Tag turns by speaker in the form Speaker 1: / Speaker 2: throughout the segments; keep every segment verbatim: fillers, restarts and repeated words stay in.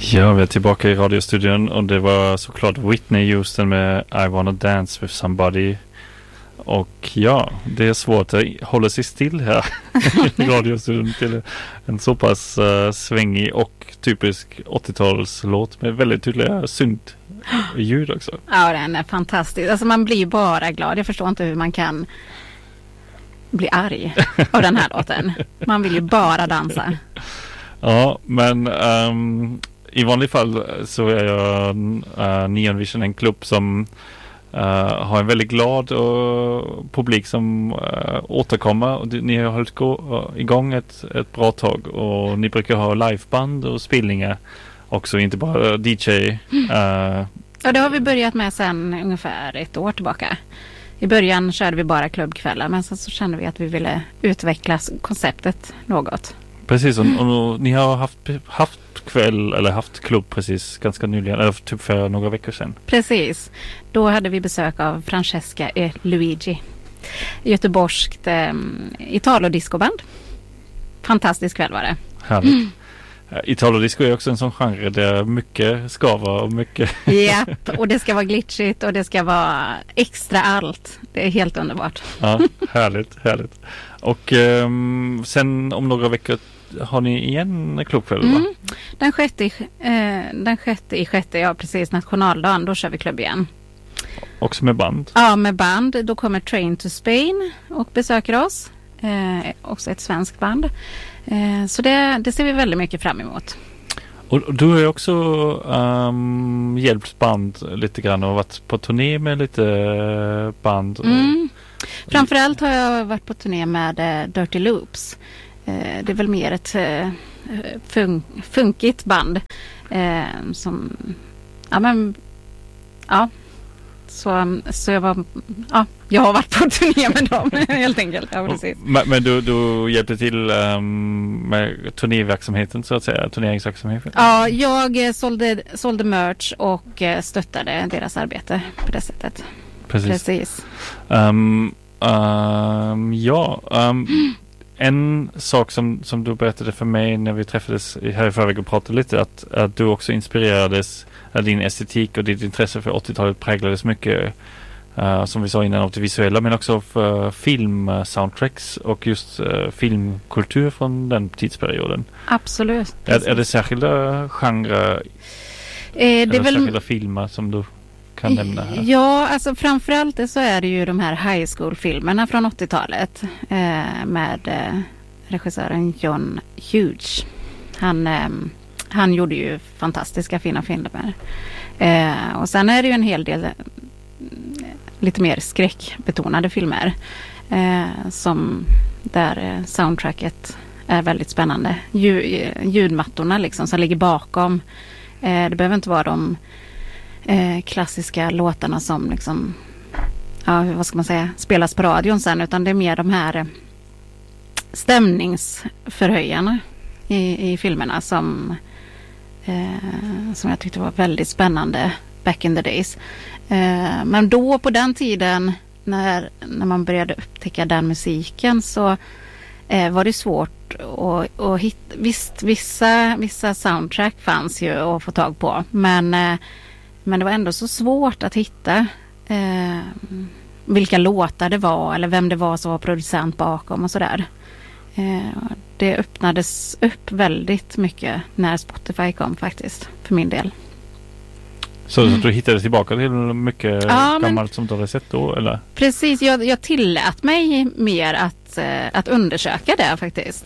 Speaker 1: Ja, vi är tillbaka i radiostudion och det var såklart Whitney Houston med I wanna dance with somebody. Och ja, det är svårt att hålla sig still här i radiostudion till en så pass uh, svängig och typisk åttiotalslåt med väldigt tydliga synt-ljud också.
Speaker 2: Ja, den är fantastisk. Alltså man blir bara glad. Jag förstår inte hur man kan bli arg av den här låten. Man vill ju bara dansa.
Speaker 1: Ja, men um, i vanlig fall så är jag uh, Neon Vision en klubb som uh, har en väldigt glad och publik som uh, återkommer. Och ni har hållit gå, uh, igång ett, ett bra tag och ni brukar ha liveband och spelningar också, inte bara D J. Uh,
Speaker 2: ja, det har vi börjat med sedan ungefär ett år tillbaka. I början körde vi bara klubbkvällar, men sen så kände vi att vi ville utveckla konceptet något.
Speaker 1: Precis, och, och ni har haft, haft kväll eller haft klubb precis ganska nyligen, eller typ för några veckor sedan.
Speaker 2: Precis, då hade vi besök av Francesca e Luigi. Göteborgskt eh, Italo-discoband. Fantastisk kväll var det.
Speaker 1: Härligt. Mm. Italo-disco är också en sån genre där mycket ska vara och mycket...
Speaker 2: Japp, och det ska vara glitchigt och det ska vara extra allt. Det är helt underbart.
Speaker 1: Ja, härligt, härligt. Och um, sen om några veckor har ni igen klubbkväll, va?
Speaker 2: Mm. Den sjätte, eh, den sjätte i sjätte, ja precis, nationaldagen, då kör vi klubb igen.
Speaker 1: Också med band?
Speaker 2: Ja, med band. Då kommer Train to Spain och besöker oss. Eh, också ett svenskt band. Eh, så det, det ser vi väldigt mycket fram emot.
Speaker 1: Och, och du har ju också um, hjälpt band lite grann och varit på turné med lite band. Och,
Speaker 2: mm. Framförallt har jag varit på turné med uh, Dirty Loops. Uh, det är väl mer ett uh, fun- funkigt band. Uh, som, ja men, ja. Så, så jag var, ja, jag har varit på turné med dem helt enkelt. Ja, precis.
Speaker 1: Men, men du, du hjälpte till um, med turnéverksamheten så att säga, turneringsverksamheten?
Speaker 2: Ja, jag sålde, sålde merch och stöttade deras arbete på det sättet.
Speaker 1: Precis.
Speaker 2: Precis.
Speaker 1: Um, um, ja, um, en sak som, som du berättade för mig när vi träffades här i förväg och pratade lite, att, att du också inspirerades, att din estetik och ditt intresse för åttiotalet präglades mycket, uh, som vi sa innan, av det visuella, men också för film-soundtracks och just uh, filmkultur från den tidsperioden.
Speaker 2: Absolut.
Speaker 1: Är, är det särskilda genrer, eh, det eller väl... särskilda filmer som du kan nämna här?
Speaker 2: Ja, alltså framförallt så är det ju de här high school-filmerna från åttiotalet eh, med eh, regissören John Hughes. Han, eh, han gjorde ju fantastiska fina filmer. Eh, och sen är det ju en hel del eh, lite mer skräckbetonade filmer eh, som där eh, soundtracket är väldigt spännande. Ljud, ljudmattorna liksom som ligger bakom. Eh, det behöver inte vara de Eh, klassiska låtarna som liksom, ja, vad ska man säga, spelas på radion sen, utan det är mer de här eh, stämningsförhöjarna i, i filmerna som eh, som jag tyckte var väldigt spännande back in the days. Eh, men då på den tiden när, när man började upptäcka den musiken så eh, var det svårt att, att hitta. Visst, vissa, vissa soundtrack fanns ju att få tag på, men eh, Men det var ändå så svårt att hitta eh, vilka låtar det var eller vem det var som var producent bakom och sådär. Eh, det öppnades upp väldigt mycket när Spotify kom faktiskt, för min del.
Speaker 1: Så, mm. så du hittade tillbaka till mycket
Speaker 2: ja,
Speaker 1: gammalt
Speaker 2: men,
Speaker 1: som du hade sett då, eller?
Speaker 2: Precis, jag, jag tillät mig mer att, eh, att undersöka det faktiskt.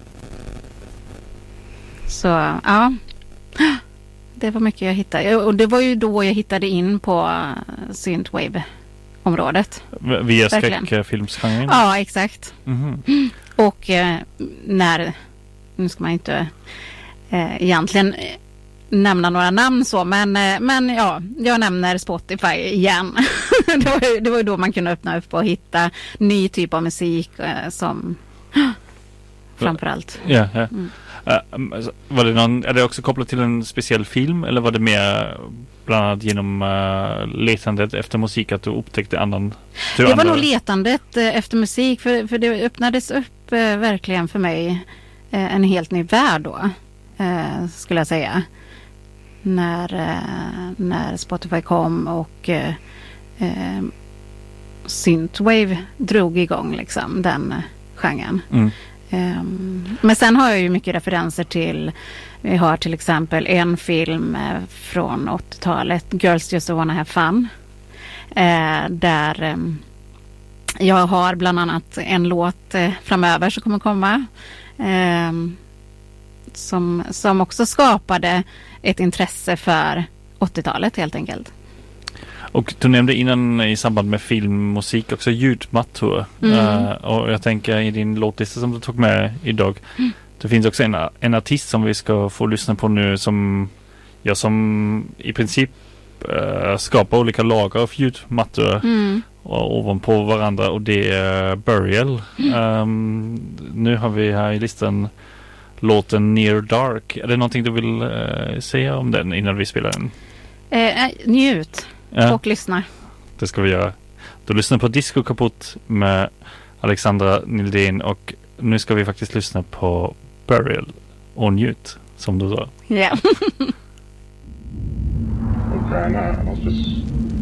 Speaker 2: Så, ja... Det var mycket jag hittade. Och det var ju då jag hittade in på synthwave-området.
Speaker 1: Via skräckfilmsgenren?
Speaker 2: Ja, exakt.
Speaker 1: Mm-hmm.
Speaker 2: Och eh, när, nu ska man inte eh, egentligen nämna några namn så, men, eh, men ja, jag nämner Spotify igen. det, var ju, det var ju då man kunde öppna upp och hitta ny typ av musik eh, som framförallt.
Speaker 1: Ja, ja. Mm. Uh, var det någon, är det också kopplat till en speciell film eller var det mer bland annat genom uh, letandet efter musik att du upptäckte annan?
Speaker 2: Det var
Speaker 1: andra...
Speaker 2: nog letandet uh, efter musik för, för det öppnades upp uh, verkligen för mig uh, en helt ny värld då uh, skulle jag säga. när, eh, när Spotify kom och eh, eh, Synthwave drog igång liksom den genren.
Speaker 1: Mm.
Speaker 2: Um, men sen har jag ju mycket referenser till, vi har till exempel en film eh, från åttiotalet, Girls Just Wanna Have Fun, eh, där eh, jag har bland annat en låt eh, framöver som kommer komma eh, som, som också skapade ett intresse för åttiotalet helt enkelt.
Speaker 1: Och du nämnde innan i samband med filmmusik också ljudmattor. Mm. Uh, och jag tänker i din låtlista som du tog med idag. Mm. Det finns också en, en artist som vi ska få lyssna på nu som, ja, som i princip uh, skapar olika lager av ljudmattor mm. och, ovanpå varandra, och det är Burial. Mm. Um, nu har vi här i listan låten Near Dark. Är det någonting du vill uh, säga om den innan vi spelar den?
Speaker 2: Eh, njut. Ja, och lyssna.
Speaker 1: Det ska vi göra. Du lyssnar på Disco Kaputt med Alexandra Nildén, och nu ska vi faktiskt lyssna på Burial och njut, som du sa.
Speaker 2: Ja.
Speaker 3: Okay, no, let's just